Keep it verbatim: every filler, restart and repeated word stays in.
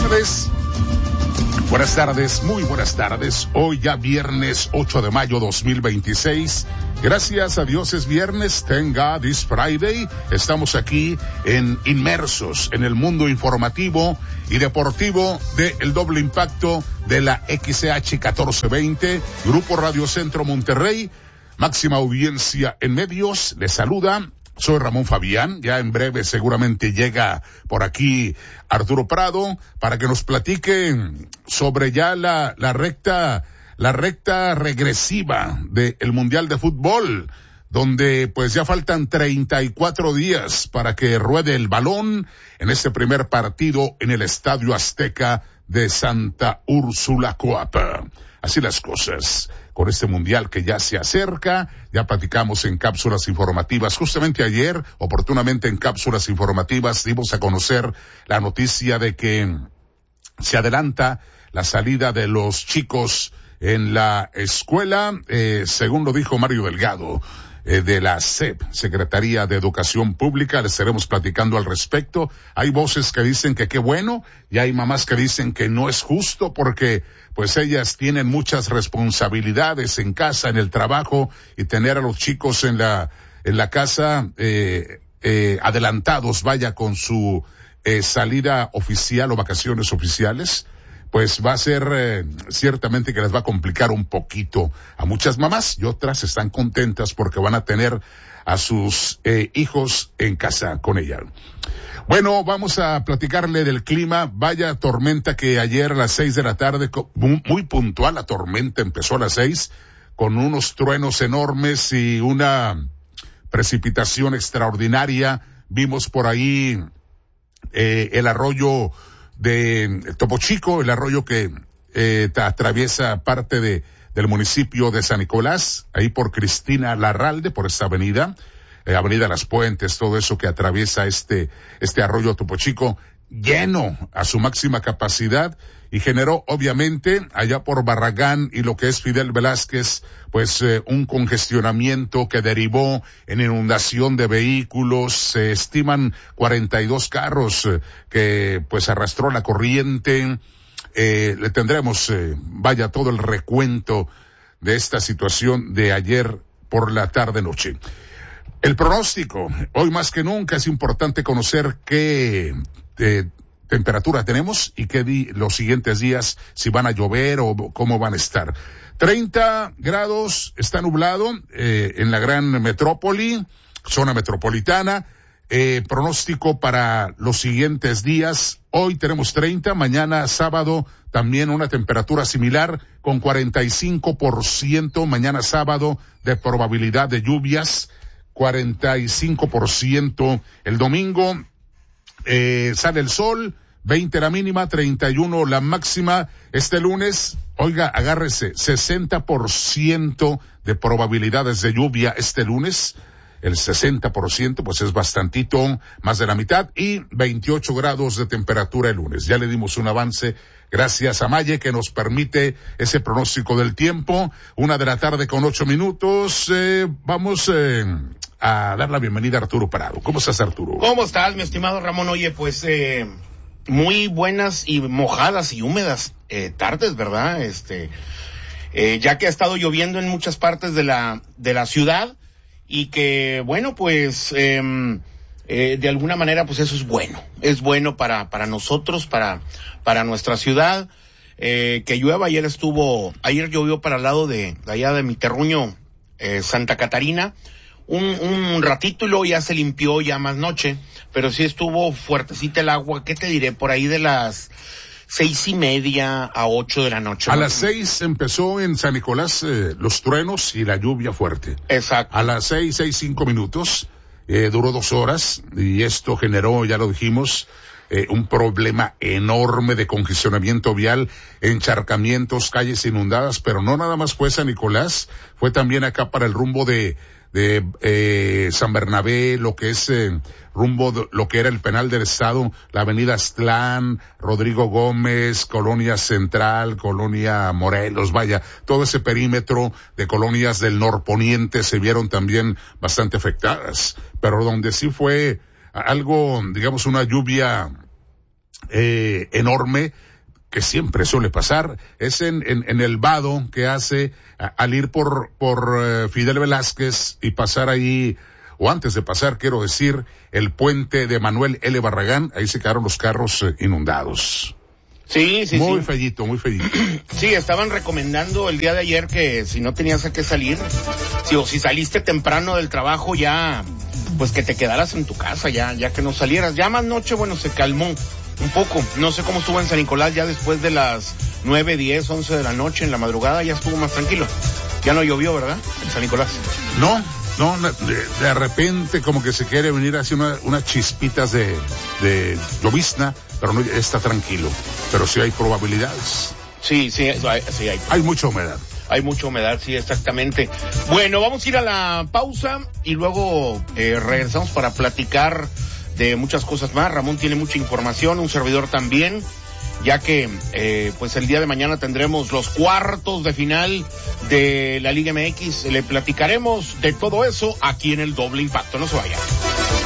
tardes. Buenas tardes, muy buenas tardes. Hoy ya viernes ocho de mayo dos mil veintiséis. Gracias a Dios es viernes. Thank God it's Friday. Estamos aquí en inmersos en el mundo informativo y deportivo de El Doble Impacto de la X C H catorce veinte, Grupo Radio Centro Monterrey. Máxima audiencia en medios. Les saluda. Soy Ramón Fabián. Ya en breve seguramente llega por aquí Arturo Prado para que nos platique sobre ya la, la recta, la recta regresiva del Mundial de Fútbol, donde pues ya faltan treinta y cuatro días para que ruede el balón en este primer partido en el Estadio Azteca de Santa Úrsula, Coapa. Así las cosas con este mundial que ya se acerca. Ya platicamos en cápsulas informativas. Justamente ayer, oportunamente en cápsulas informativas, dimos a conocer la noticia de que se adelanta la salida de los chicos en la escuela, eh, según lo dijo Mario Delgado, eh, de la S E P, Secretaría de Educación Pública. Les estaremos platicando al respecto. Hay voces que dicen que qué bueno, y hay mamás que dicen que no es justo porque pues ellas tienen muchas responsabilidades en casa, en el trabajo, y tener a los chicos en la en la casa eh, eh, adelantados, vaya, con su eh, salida oficial o vacaciones oficiales, pues va a ser eh, ciertamente que les va a complicar un poquito a muchas mamás, y otras están contentas porque van a tener a sus eh, hijos en casa con ella. Bueno, vamos a platicarle del clima. Vaya tormenta que ayer a las seis de la tarde, muy, muy puntual, la tormenta empezó a las seis, con unos truenos enormes y una precipitación extraordinaria. Vimos por ahí eh, el arroyo de Topo Chico, el arroyo que eh, atraviesa parte de del municipio de San Nicolás, ahí por Cristina Larralde, por esta avenida, eh, Avenida Las Puentes, todo eso que atraviesa este este arroyo Topo Chico, lleno a su máxima capacidad, y generó obviamente allá por Barragán y lo que es Fidel Velázquez, pues eh, un congestionamiento que derivó en inundación de vehículos. Se estiman cuarenta y dos carros eh, que pues arrastró la corriente. Eh, le tendremos, eh, vaya, todo el recuento de esta situación de ayer por la tarde-noche. El pronóstico, hoy más que nunca es importante conocer qué eh, temperatura tenemos y qué di- los siguientes días, si van a llover o cómo van a estar. treinta grados, está nublado eh, en la gran metrópoli, zona metropolitana. Eh, pronóstico para los siguientes días. Hoy tenemos treinta, mañana sábado también una temperatura similar con cuarenta y cinco por ciento, mañana sábado de probabilidad de lluvias, cuarenta y cinco por ciento. El domingo eh, sale el sol, veinte la mínima, treinta y uno la máxima. Este lunes, oiga, agárrese, sesenta por ciento de probabilidades de lluvia este lunes. El sesenta por ciento, pues es bastantito, más de la mitad, y veintiocho grados de temperatura el lunes. Ya le dimos un avance gracias a Maye, que nos permite ese pronóstico del tiempo. Una de la tarde con ocho minutos. Eh, vamos eh, a dar la bienvenida a Arturo Prado. ¿Cómo estás, Arturo? ¿Cómo estás, mi estimado Ramón? Oye, pues eh, muy buenas y mojadas y húmedas eh, tardes, ¿verdad? Este, eh, ya que ha estado lloviendo en muchas partes de la de la ciudad. Y que, bueno, pues, eh, eh, de alguna manera, pues eso es bueno. Es bueno para, para nosotros, para, para nuestra ciudad. Eh, que llueva, ayer estuvo, ayer llovió para el lado de, de allá de mi terruño, eh, Santa Catarina. Un, un ratito y luego ya se limpió ya más noche. Pero sí estuvo fuertecita el agua. ¿Qué te diré? Por ahí de las seis y media a ocho de la noche. A las seis empezó en San Nicolás eh, los truenos y la lluvia fuerte. Exacto. A las seis, seis, cinco minutos, eh, duró dos horas, y esto generó, ya lo dijimos, eh, un problema enorme de congestionamiento vial, encharcamientos, calles inundadas, pero no nada más fue San Nicolás, fue también acá para el rumbo de de eh, San Bernabé, lo que es eh, rumbo de, lo que era el Penal del Estado, la avenida Aztlán, Rodrigo Gómez, Colonia Central, Colonia Morelos, vaya, todo ese perímetro de colonias del norponiente se vieron también bastante afectadas, pero donde sí fue algo, digamos, una lluvia eh, enorme, que siempre suele pasar, es en, en, en el vado que hace a, al ir por, por uh, Fidel Velázquez y pasar ahí, o antes de pasar, quiero decir, el puente de Manuel L. Barragán, ahí se quedaron los carros eh, inundados. Sí, sí, muy sí. fellito, muy fellito. Sí, estaban recomendando el día de ayer que si no tenías a qué salir, si, o si saliste temprano del trabajo ya, pues que te quedaras en tu casa, ya, ya que no salieras. Ya más noche, bueno, se calmó un poco. No sé cómo estuvo en San Nicolás ya después de las nueve, diez, once de la noche, en la madrugada ya estuvo más tranquilo. Ya no llovió, ¿verdad? En San Nicolás. No, no, de, de repente como que se quiere venir así una, unas chispitas de, de llovizna, pero no está tranquilo. Pero sí hay probabilidades. Sí, sí, sí hay. Hay mucha humedad. Hay mucha humedad, sí, exactamente. Bueno, vamos a ir a la pausa y luego eh, regresamos para platicar de muchas cosas más. Ramón tiene mucha información, un servidor también, ya que eh, pues el día de mañana tendremos los cuartos de final de la Liga M X. Le platicaremos de todo eso aquí en el Doble Impacto. No se vayan.